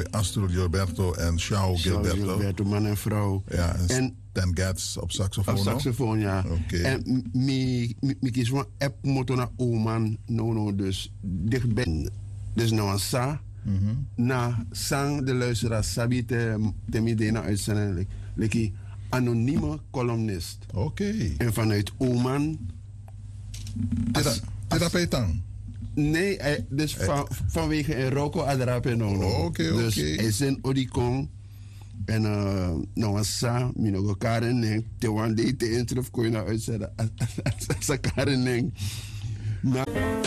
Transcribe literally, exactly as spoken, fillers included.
Astrid Gilberto en Shao Gilberto. Gilberto, man en vrouw. Ja, en, en Stan Getz op saxofoon. Op saxofoon, ja. Okay. En mi mi kies van app motor naar Oman, no no, dus dichtbij. Dus nou een sa. Mm-hmm. Na sang de luisteraar sabi te te midden na uitzending. Leki anonieme columnist. Oké. Okay. En vanuit Oman. Therapeutan? Nee, hij, dus eh. van, vanwege een Rocco Adrape no no. Oké, okay, oké. Dus hij is in Odikon. En uh, nou als sa, minogo Karen Neng, te one day te intruf kon je nou uitzetten. Als Karen Neng.